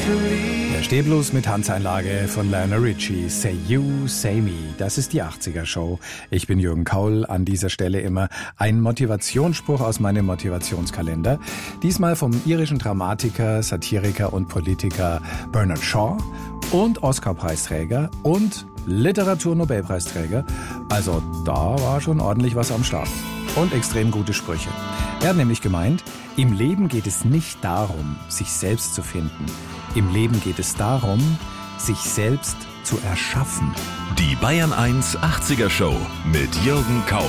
Der Stehblues mit Tanzeinlage von Lionel Richie. Say You, Say Me. Das ist die 80er-Show. Ich bin Jürgen Kaul. An dieser Stelle immer ein Motivationsspruch aus meinem Motivationskalender. Diesmal vom irischen Dramatiker, Satiriker und Politiker Bernard Shaw und Oscar-Preisträger und Literatur-Nobelpreisträger. Also da war schon ordentlich was am Start. Und extrem gute Sprüche. Er hat nämlich gemeint, im Leben geht es nicht darum, sich selbst zu finden. Im Leben geht es darum, sich selbst zu erschaffen. Die Bayern 1 80er Show mit Jürgen Kaul.